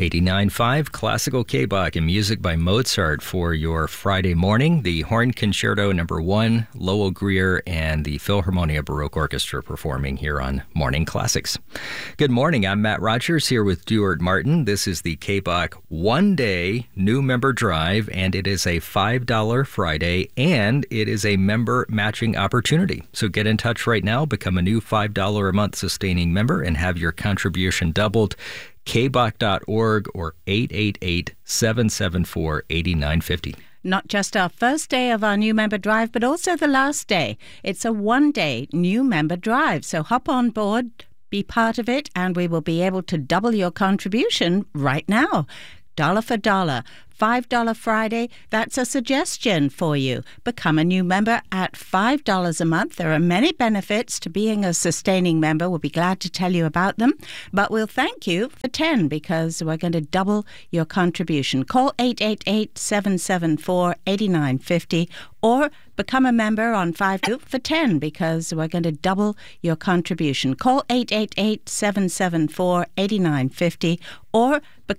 89.5 Classical K-Bach and music by Mozart for your Friday morning. The Horn Concerto No. 1, Lowell Greer, and the Philharmonia Baroque Orchestra performing here on Morning Classics. Good morning, I'm Matt Rogers here with Stuart Martin. This is the K-Bach one-day new member drive, and it is a $5 Friday, and it is a member matching opportunity. So get in touch right now, become a new $5 a month sustaining member, and have your contribution doubled. kbach.org or 888-774-8950. Not just our first day of our new member drive, but also the last day. It's a one-day new member drive, so hop on board, be part of it, and we will be able to double your contribution right now. Dollar for dollar. $5 Friday, that's a suggestion for you. Become a new member at $5 a month. There are many benefits to being a sustaining member. We'll be glad to tell you about them. But we'll thank you for 10 because we're going to double your contribution. Call 888-774-8950 or become a member on 5 for 10 because we're going to double your contribution. Call 888-774-8950 or